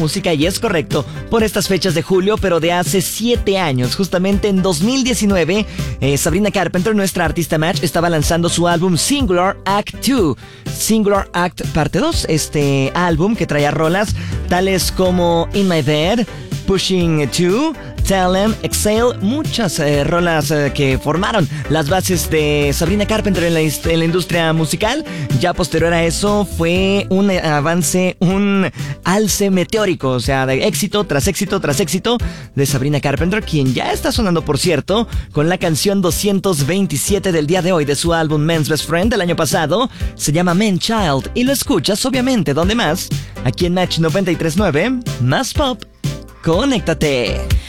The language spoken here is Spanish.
música y es correcto, por estas fechas de julio, pero de hace 7 años, justamente en 2019, Sabrina Carpenter, nuestra artista Match, estaba lanzando su álbum Singular Act 2. Singular Act Parte 2, este álbum que traía rolas tales como In My Bed, Pushing 2, Tell 'Em, Exhale, muchas rolas que formaron las bases de Sabrina Carpenter en la industria musical. Ya posterior a eso fue un avance, un alce meteórico, o sea, de éxito tras éxito tras éxito de Sabrina Carpenter, quien ya está sonando, por cierto, con la canción 227 del día de hoy de su álbum Men's Best Friend del año pasado. Se llama Man Child y lo escuchas, obviamente, ¿dónde más? Aquí en Match 93.9, más pop. Conéctate.